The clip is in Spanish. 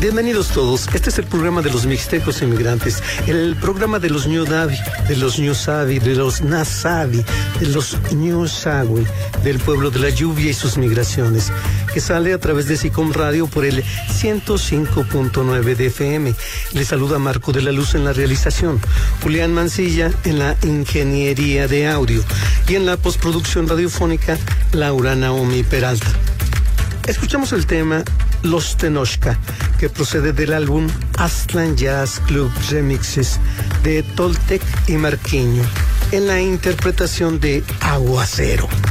Bienvenidos todos. Este es el programa de los mixtecos inmigrantes, el programa de los Ñudavi, de los Ñusavi, de los Nasavi, de los Ñusawi, del pueblo de la lluvia y sus migraciones, que sale a través de SICOM Radio por el 105.9 de FM. Le saluda Marco de la Luz en la realización, Julián Mancilla en la ingeniería de audio y en la postproducción radiofónica, Laura Naomi Peralta. Escuchamos el tema Los Tenochca, que procede del álbum Aztlán Jazz Club Remixes de Toltec y Marqueño, en la interpretación de Aguacero.